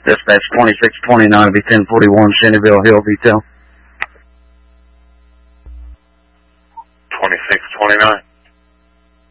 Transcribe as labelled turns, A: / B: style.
A: Dispatch 2629 be 1041 Shendyville Hill detail.
B: 2629.